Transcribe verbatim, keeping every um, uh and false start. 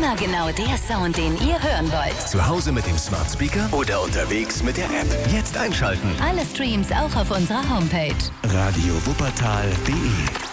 Immer genau der Sound, den ihr hören wollt. Zu Hause mit dem Smart Speaker oder unterwegs mit der App. Jetzt einschalten. Alle Streams auch auf unserer Homepage. radio wuppertal punkt de